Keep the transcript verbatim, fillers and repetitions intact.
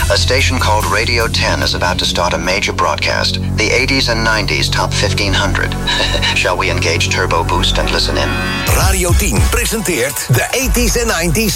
A station called Radio ten is about to start a major broadcast. The eighties and nineties Top fifteen hundred. Shall we engage Turbo Boost and listen in? Radio tien presenteert de eighties en nineties